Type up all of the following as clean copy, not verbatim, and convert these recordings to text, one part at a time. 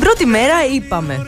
πρώτη μέρα είπαμε,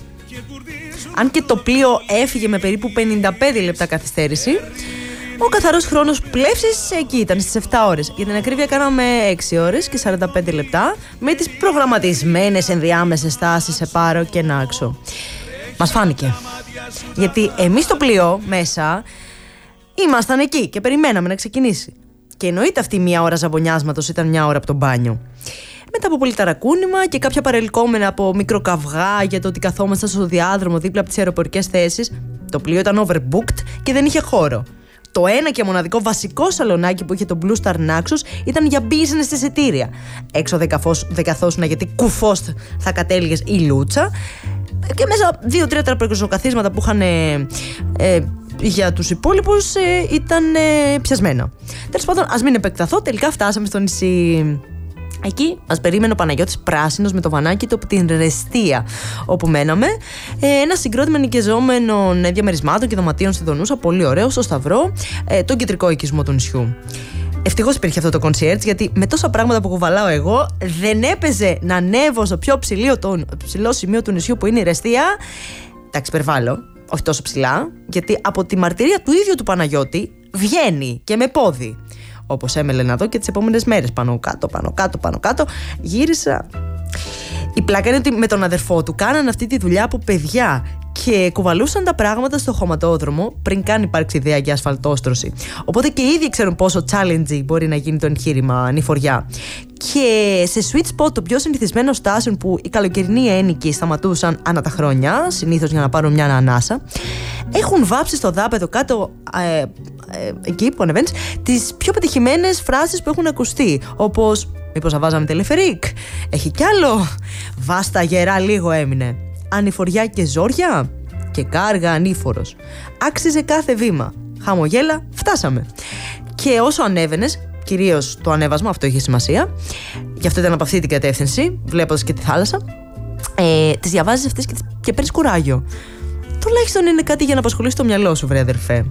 αν και το πλοίο έφυγε με περίπου 55 λεπτά καθυστέρηση, ο καθαρός χρόνος πλεύσης εκεί ήταν στις 7 ώρες. Για την ακρίβεια κάναμε 6 ώρες και 45 λεπτά με τις προγραμματισμένες ενδιάμεσες στάσεις σε Πάρο και Νάξο. Μας φάνηκε. Γιατί εμείς στο πλοίο μέσα ήμασταν εκεί και περιμέναμε να ξεκινήσει. Και εννοείται αυτή η μία ώρα ζαμπονιάσματος ήταν μια ώρα από το μπάνιο. Μετά από πολύ ταρακούνημα και κάποια παρελκόμενα από μικροκαυγά για το ότι καθόμασταν στο διάδρομο δίπλα από τις αεροπορικές θέσεις, το πλοίο ήταν overbooked και δεν είχε χώρο. Το ένα και μοναδικό βασικό σαλονάκι που είχε το Blue Star Naxos ήταν για business εισιτήρια. Έξω δεν καθόσουνα γιατί κουφός θα κατέληγες η λούτσα. Και μέσα 2-3 τραπεζοκαθίσματα που είχαν για τους υπόλοιπους ήταν πιασμένα. Τέλος πάντων, ας μην επεκταθώ, τελικά φτάσαμε στο νησί. Εκεί μας περίμενε ο Παναγιώτης πράσινος με το βανάκι του από την Ρεστία όπου μέναμε. Ένα συγκρότημα νοικιαζόμενων διαμερισμάτων και δωματίων στη Δονούσα, πολύ ωραίο, στο Σταυρό, τον κεντρικό οικισμό του νησιού. Ευτυχώς υπήρχε αυτό το concierge, γιατί με τόσα πράγματα που κουβαλάω εγώ δεν έπαιζε να ανέβω στο πιο ψηλό σημείο του νησιού που είναι η Ρεστία. Εντάξει, υπερβάλλω, όχι τόσο ψηλά, γιατί από τη μαρτυρία του ίδιου του Παναγιώτη βγαίνει και με πόδι. Όπως έμελε να δω και τις επόμενες μέρες. Πάνω κάτω. Γύρισα. Η πλάκα είναι ότι με τον αδερφό του κάνανε αυτή τη δουλειά από παιδιά και κουβαλούσαν τα πράγματα στο χωματόδρομο πριν καν υπάρξει ιδέα για ασφαλτόστρωση. Οπότε και οι ίδιοι ξέρουν πόσο challenging μπορεί να γίνει το εγχείρημα ανηφοριά. Και σε sweet spot των πιο συνηθισμένων στάσεων που οι καλοκαιρινοί ένοικοι σταματούσαν ανά τα χρόνια, συνήθως για να πάρουν μια ανάσα, έχουν βάψει στο δάπεδο κάτω εκεί που ανεβαίνεις τις πιο πετυχημένες φράσεις που έχουν ακουστεί, όπως «Μήπως θα βάζαμε τελεφερίκ», «Έχει κι άλλο», «Βάστα γερά λίγο έμεινε», «Ανηφοριά και ζόρια» και «Κάργα ανήφορος», «Άξιζε κάθε βήμα», «Χαμογέλα, φτάσαμε». Και όσο ανέβαινες, κυρίως το ανέβασμα, αυτό είχε σημασία, γι' αυτό ήταν από αυτή την κατεύθυνση, βλέποντας και τη θάλασσα, τις διαβάζεις αυτές και παίρνεις κουράγιο. Τουλάχιστον είναι κάτι για να απασχολήσει το μυαλό σου, βρε αδερφέ.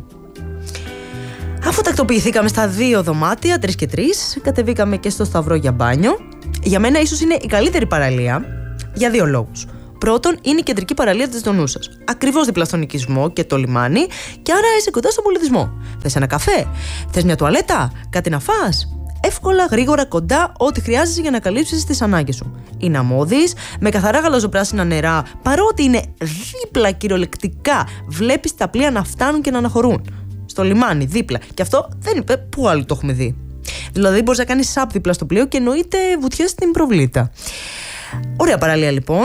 Αφού τακτοποιηθήκαμε στα 2 δωμάτια, 3 και 3, κατεβήκαμε και στο Σταυρό για μπάνιο. Για μένα ίσως είναι η καλύτερη παραλία για 2 λόγους. Πρώτον, είναι η κεντρική παραλία της Δονούσας. Ακριβώς δίπλα στον οικισμό και το λιμάνι, και άρα είσαι κοντά στον πολιτισμό. Θες ένα καφέ, θες μια τουαλέτα, κάτι να φας. Εύκολα, γρήγορα, κοντά, ό,τι χρειάζεσαι για να καλύψεις τις ανάγκες σου. Είναι αμμώδης, με καθαρά γαλαζοπράσινα νερά, παρότι είναι δίπλα κυριολεκτικά, βλέπεις τα πλοία να φτάνουν και να αναχωρούν. Στο λιμάνι, δίπλα. Και αυτό δεν είπε πού άλλο το έχουμε δει. Δηλαδή, μπορείς να κάνεις σαπ δίπλα στο πλοίο και εννοείται βουτιές στην προβλήτα. Ωραία παραλία λοιπόν.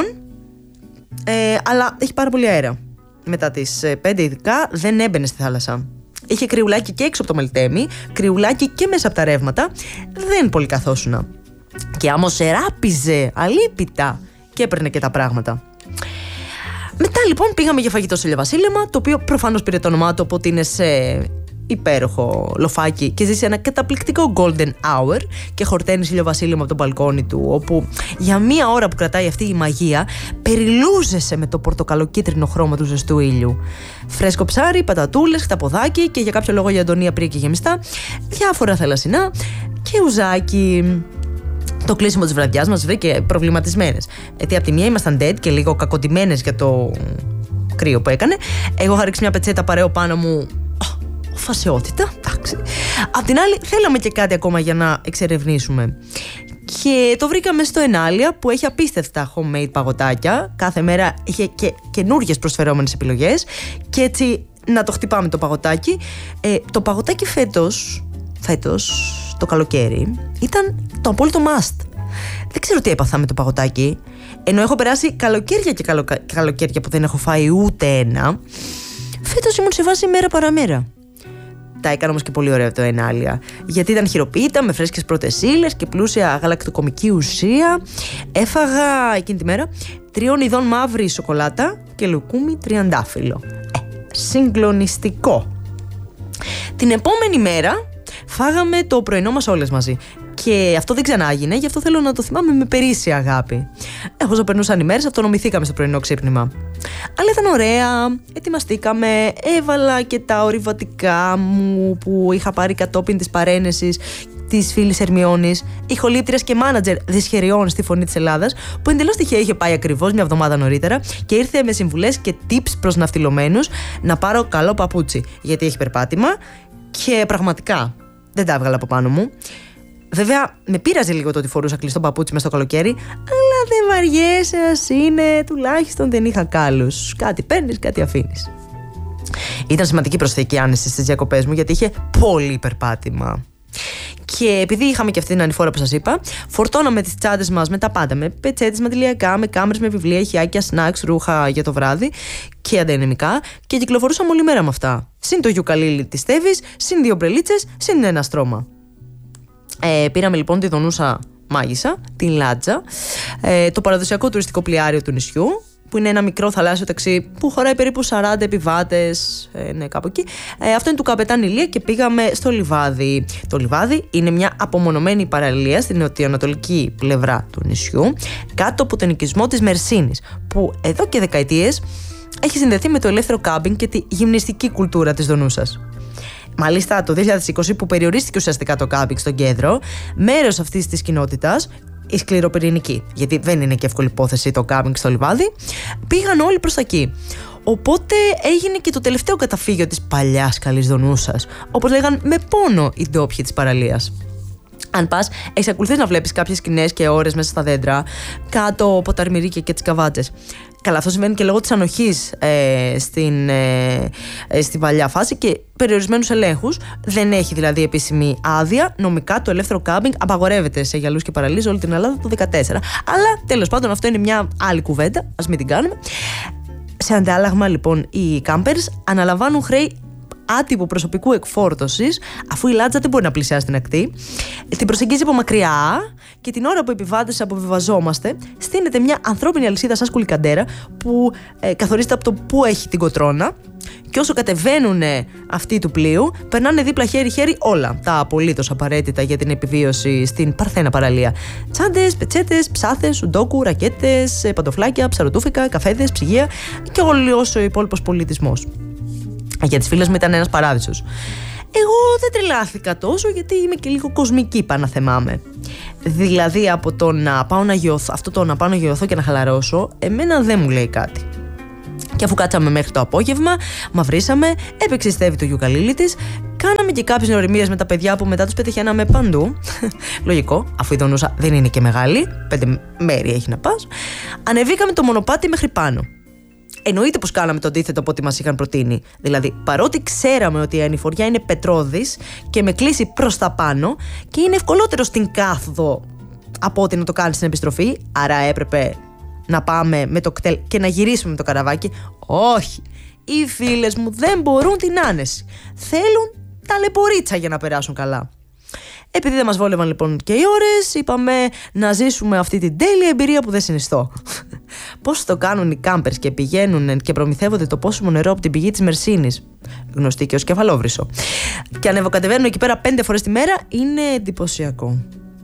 Αλλά έχει πάρα πολύ αέρα. Μετά τις 5 ειδικά δεν έμπαινε στη θάλασσα. Είχε κρυουλάκι και έξω από το Μελτέμι, κρυουλάκι και μέσα από τα ρεύματα. Δεν πολύ καθόσουνα. Και άμα σε ράπιζε αλίπητα και έπαιρνε και τα πράγματα. Μετά λοιπόν πήγαμε για φαγητό στο Ηλιοβασίλεμα, το οποίο προφανώς πήρε το όνομά του από ότι είναι σε υπέροχο λοφάκι και ζήσει ένα καταπληκτικό golden hour και χορταίνει ηλιοβασίλεμα από το μπαλκόνι του, όπου για μία ώρα που κρατάει αυτή η μαγεία περιλούζεσαι με το πορτοκαλοκίτρινο χρώμα του ζεστού ήλιου. Φρέσκο ψάρι, πατατούλες, χταποδάκι και για κάποιο λόγο η Αντωνία πρία και γεμιστά, διάφορα θαλασσινά και ουζάκι. Το κλείσιμο της βραδιάς μας βρήκε προβληματισμένες. Γιατί από τη μία ήμασταν dead και λίγο κακοτημένες για το κρύο που έκανε. Εγώ είχα ρίξει μια πετσέτα παρέο πάνω μου. Φασιότητα, εντάξει. Απ' την άλλη, θέλαμε και κάτι ακόμα για να εξερευνήσουμε. Και το βρήκαμε στο Ενάλια, που έχει απίστευτα homemade παγωτάκια. Κάθε μέρα είχε και καινούργιες προσφερόμενες επιλογές. Και έτσι να το χτυπάμε το παγωτάκι. Το παγωτάκι φέτος, το καλοκαίρι, ήταν το απόλυτο must. Δεν ξέρω τι έπαθα με το παγωτάκι. Ενώ έχω περάσει καλοκαίρια και καλοκαίρια που δεν έχω φάει ούτε ένα. Φέτος ήμουν σε βάση μέρα παραμέρα. Τα έκανα όμως και πολύ ωραία το Ενάλια, γιατί ήταν χειροποίητα με φρέσκες πρώτες ύλες και πλούσια γαλακτοκομική ουσία. Έφαγα εκείνη τη μέρα 3 ειδών μαύρη σοκολάτα και λουκούμι τριαντάφυλλο. Συγκλονιστικό. Την επόμενη μέρα φάγαμε το πρωινό μας όλες μαζί. Και αυτό δεν ξανά έγινε, γι' αυτό θέλω να το θυμάμαι με περίσσια αγάπη. Όσο περνούσαν οι μέρες, αυτονομηθήκαμε στο πρωινό ξύπνημα. Αλλά ήταν ωραία, ετοιμαστήκαμε, έβαλα και τα ορειβατικά μου που είχα πάρει κατόπιν της παρένεσης της φίλης Ερμιόνης, ηχολήπτριας και μάνατζερ δυσχεριών στη Φωνή της Ελλάδας, που εντελώς τυχαία είχε πάει ακριβώς μια εβδομάδα νωρίτερα και ήρθε με συμβουλές και tips προς ναυτιλωμένους να πάρω καλό παπούτσι, γιατί έχει περπάτημα και πραγματικά δεν τα έβγαλα από πάνω μου. Βέβαια, με πείραζε λίγο το ότι φορούσα κλειστό παπούτσι μες στο καλοκαίρι, αλλά δεν βαριέσαι, ας είναι, τουλάχιστον δεν είχα κάλους. Κάτι παίρνεις, κάτι αφήνεις. Ήταν σημαντική προσθήκη άνεση στις διακοπές μου, γιατί είχε πολύ περπάτημα. Και επειδή είχαμε και αυτή την ανηφόρα που σας είπα, φορτώναμε τις τσάντες μας με τα πάντα. Με πετσέτες ματιλιακά, με κάμερες, με βιβλία, ηχιάκια, snacks, ρούχα για το βράδυ και αντενεμικά, και κυκλοφορούσαμε όλη μέρα με αυτά. Συν το γιουκαλίλι της Στέβης, συν 2 μπρελίτσες, συν ένα στρώμα. Πήραμε λοιπόν τη Δονούσα Μάγισσα, την Λάτζα, το παραδοσιακό τουριστικό πλοιάριο του νησιού, που είναι ένα μικρό θαλάσσιο ταξί που χωράει περίπου 40 επιβάτες, ναι, κάπου εκεί. Αυτό είναι του καπετάν Ηλία και πήγαμε στο Λιβάδι. Το Λιβάδι είναι μια απομονωμένη παραλία στην νοτιοανατολική πλευρά του νησιού, κάτω από τον οικισμό της Μερσίνης, που εδώ και δεκαετίες έχει συνδεθεί με το ελεύθερο κάμπινγκ και τη γυμνιστική κουλτούρα της Δονούσας. Μάλιστα, το 2020, που περιορίστηκε ουσιαστικά το κάμπινγκ στον κέντρο, μέρος αυτής της κοινότητας, η σκληροπυρηνική, γιατί δεν είναι και εύκολη υπόθεση το κάμπινγκ στο Λιβάδι, πήγαν όλοι προς τα εκεί. Οπότε έγινε και το τελευταίο καταφύγιο της παλιάς καλής Δονούσας, όπως λέγαν με πόνο οι ντόπιοι της παραλίας. Αν πας, εξακολουθείς να βλέπεις κάποιες σκηνές και ώρες μέσα στα δέντρα, κάτω από τα αρμυρίκια και τις καβάτσες. Καλά, αυτό συμβαίνει και λόγω της ανοχής στην παλιά φάση και περιορισμένους ελέγχους. Δεν έχει δηλαδή επίσημη άδεια. Νομικά το ελεύθερο κάμπινγκ απαγορεύεται σε γυαλούς και παραλίες όλη την Ελλάδα το 2014. Αλλά τέλος πάντων, αυτό είναι μια άλλη κουβέντα. Ας μην την κάνουμε. Σε αντάλλαγμα, λοιπόν, οι κάμπερς αναλαμβάνουν χρέη άτυπου προσωπικού εκφόρτωσης, αφού η Λάτζα δεν μπορεί να πλησιάσει την ακτή. Την προσεγγίζει από μακριά και την ώρα που οι επιβάτες αποβιβαζόμαστε, στείνεται μια ανθρώπινη αλυσίδα σαν σκουλικαντέρα που καθορίζεται από το που έχει την κοτρώνα. Και όσο κατεβαίνουν αυτοί του πλοίου, περνάνε δίπλα χέρι-χέρι όλα τα απολύτως απαραίτητα για την επιβίωση στην Παρθένα παραλία. Τσάντες, πετσέτες, ψάθες, σουντόκου, ρακέτες, παντοφλάκια, ψαρωτούφικα, καφέδες, ψυγεία και όλος ο υπόλοιπος πολιτισμός. Για τις φίλες μου ήταν ένας παράδεισος. Εγώ δεν τρελάθηκα τόσο, γιατί είμαι και λίγο κοσμική, πάω να θεμάμαι. Δηλαδή, από το να πάω να γεωθώ και να χαλαρώσω, εμένα δεν μου λέει κάτι. Και αφού κάτσαμε μέχρι το απόγευμα, μαυρίσαμε, έπαιξε η Στέβη το γιουκαλίλι της, κάναμε και κάποιες νοημίες με τα παιδιά που μετά τους πετυχαίναμε παντού. Λογικό, αφού η Δονούσα δεν είναι και μεγάλη, 5 μέρη έχει να πας. Ανεβήκαμε το μονοπάτι μέχρι πάνω. Εννοείται πως κάναμε το αντίθετο από ό,τι μας είχαν προτείνει. Δηλαδή, παρότι ξέραμε ότι η ανηφοριά είναι πετρώδης και με κλείσει προς τα πάνω και είναι ευκολότερο στην κάθοδο από ότι να το κάνεις στην επιστροφή, άρα έπρεπε να πάμε με το κτέλ και να γυρίσουμε με το καραβάκι. Όχι, οι φίλες μου δεν μπορούν την άνεση. Θέλουν ταλαιπωρίτσα για να περάσουν καλά. Επειδή δεν μας βόλευαν λοιπόν και οι ώρες, είπαμε να ζήσουμε αυτή την τέλεια εμπειρία που δεν συνιστώ. Πώς το κάνουν οι κάμπερς και πηγαίνουν και προμηθεύονται το πόσιμο νερό από την πηγή της Μερσίνης, γνωστή και ως κεφαλόβρυσο, και ανεβοκατεβαίνουν εκεί πέρα 5 φορές τη μέρα, είναι εντυπωσιακό.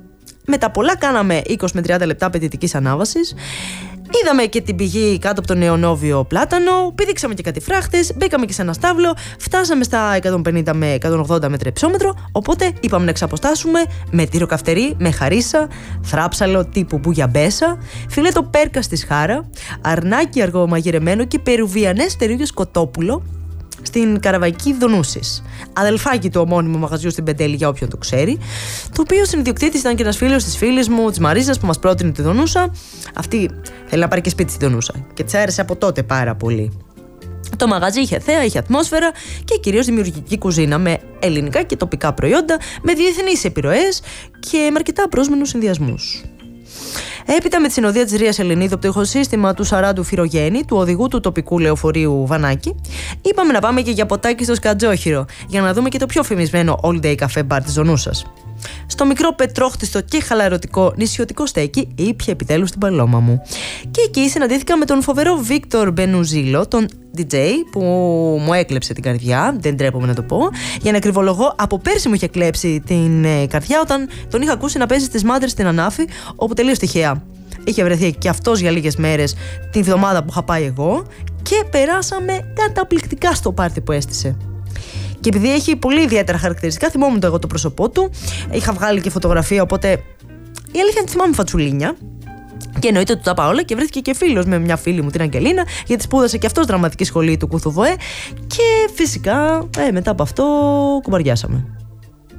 Με τα πολλά κάναμε 20 με 30 λεπτά απαιτητικής ανάβασης. Είδαμε και την πηγή κάτω από τον νεονόβιο πλάτανο, πήδηξαμε και κάτι φράχτες, μπήκαμε και σε ένα στάβλο, φτάσαμε στα 150 με 180 μέτρα υψόμετρο, οπότε είπαμε να εξαποστάσουμε με τυροκαυτερί, με χαρίσα, θράψαλο τύπου μπουγιαμπέσα, φιλέτο πέρκα στη σχάρα, αρνάκι αργομαγειρεμένο και περουβιανές φτερούγες κοτόπουλο στην καραβαϊκή Δονούσης. Αδελφάκι του ομώνυμου μαγαζιού στην Πεντέλη, για όποιον το ξέρει, το οποίο συνιδιοκτήτης ήταν και ένας φίλος της φίλης μου, της Μαρίζας, που μας πρότεινε τη Δονούσα. Αυτή θέλει να πάρει και σπίτι στη Δονούσα και της άρεσε από τότε πάρα πολύ. Το μαγαζί είχε θέα, είχε ατμόσφαιρα και κυρίως δημιουργική κουζίνα με ελληνικά και τοπικά προϊόντα, με διεθνείς επιρροές και με αρκετά απρόσμενους συνδυασμούς. Έπειτα, με τη συνοδεία της Ρίας Ελληνίδου από το ηχοσύστημα του Σαράντου Φυρογέννη, του οδηγού του τοπικού λεωφορείου Βανάκη, είπαμε να πάμε και για ποτάκι στο Σκατζόχυρο, για να δούμε και το πιο φημισμένο all day καφέ μπαρ της Δονούσας. Στο μικρό πετρόχτιστο και χαλαρωτικό νησιωτικό στέκι ήπια επιτέλους την παλώμα μου. Και εκεί συναντήθηκα με τον φοβερό Βίκτορ Μπενουζίλο, τον DJ που μου έκλεψε την καρδιά, δεν τρέπομαι να το πω. Για να κρυβολογώ, από πέρσι μου είχε κλέψει την καρδιά όταν τον είχα ακούσει να παίζει στις Μάντρες στην Ανάφη, όπου τελείως τυχαία είχε βρεθεί και αυτός για λίγες μέρες την εβδομάδα που είχα πάει εγώ, και περάσαμε καταπληκτικά στο πάρτι που έστησε. Και επειδή έχει πολύ ιδιαίτερα χαρακτηριστικά, θυμόμουν εγώ το πρόσωπό του. Είχα βγάλει και φωτογραφία, οπότε η αλήθεια είναι ότι θυμάμαι φατσουλίνια. Και εννοείται ότι του τα είπα όλα και βρέθηκε και φίλος με μια φίλη μου, την Αγγελίνα, γιατί σπούδασε και αυτός δραματική σχολή του Κουθουβοέ. Και φυσικά μετά από αυτό κουμπαριάσαμε.